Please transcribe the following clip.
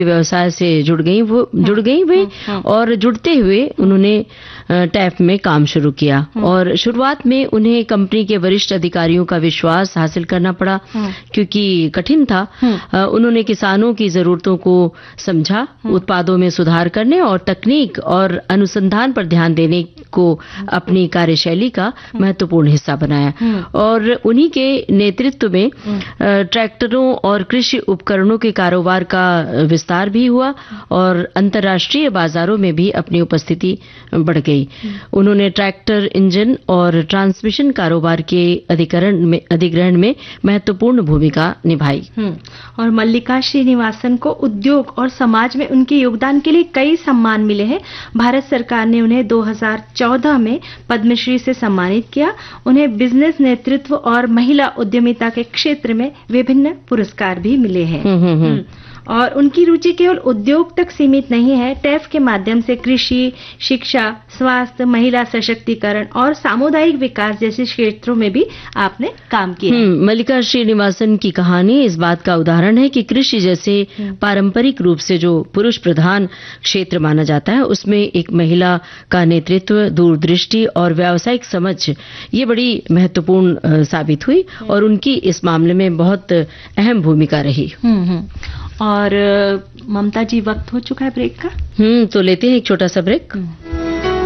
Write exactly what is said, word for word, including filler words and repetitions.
व्यवसाय से जुड़ गई वो जुड़ गई वे और जुड़ते हुए उन्होंने टैफ में काम शुरू किया और शुरुआत में उन्हें कंपनी के वरिष्ठ अधिकारियों का विश्वास हासिल करना पड़ा क्योंकि कठिन था। उन्होंने किसानों की जरूरतों को समझा, उत्पादों में सुधार करने और तकनीक और अनुसंधान पर ध्यान देने को अपनी कार्यशैली का महत्वपूर्ण हिस्सा बनाया और उन्हीं के नेतृत्व में ट्रैक्टरों और कृषि उपकरणों के कारोबार का विस्तार भी हुआ और अंतर्राष्ट्रीय बाजारों में भी अपनी उपस्थिति बढ़ गई। उन्होंने ट्रैक्टर, इंजन और ट्रांसमिशन कारोबार के अधिकरण में अधिग्रहण में महत्वपूर्ण भूमिका निभाई। और मल्लिका श्रीनिवासन को उद्योग और समाज में उनके योगदान के लिए कई सम्मान मिले हैं। भारत सरकार ने उन्हें दो हज़ार चौदह में पद्मश्री से सम्मानित किया। उन्हें बिजनेस नेतृत्व और महिला उद्यमिता के क्षेत्र में विभिन्न पुरस्कार भी मिले हैं। और उनकी रुचि केवल उद्योग तक सीमित नहीं है। टैफ के माध्यम से कृषि, शिक्षा, स्वास्थ्य, महिला सशक्तिकरण और सामुदायिक विकास जैसे क्षेत्रों में भी आपने काम किया। मल्लिका श्रीनिवासन की कहानी इस बात का उदाहरण है कि कृषि जैसे पारंपरिक रूप से जो पुरुष प्रधान क्षेत्र माना जाता है, उसमें एक महिला का नेतृत्व, दूरदृष्टि और व्यावसायिक समझ ये बड़ी महत्वपूर्ण साबित हुई और उनकी इस मामले में बहुत अहम भूमिका रही। और ममता जी, वक्त हो चुका है ब्रेक का। हम्म तो लेते हैं एक छोटा सा ब्रेक।